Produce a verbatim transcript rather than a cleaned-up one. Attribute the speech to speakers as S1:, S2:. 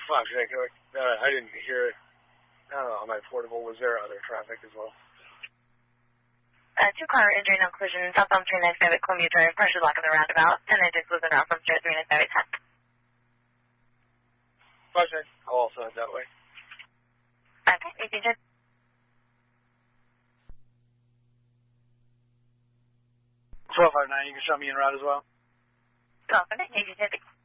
S1: fuck, uh, I didn't hear it uh, on my portable. Was there other traffic as well?
S2: Uh, two-car injury, no collision, southbound three ninety-five at Columbia Drive, partial block of the roundabout, ten ninety-six was en route from Street three ninety-five at ten.
S1: Okay, I'll also head that way.
S2: Okay, eighteen ten.
S1: twelve five nine, you can show me en route as well.
S2: twelve five nine, eighteen ten.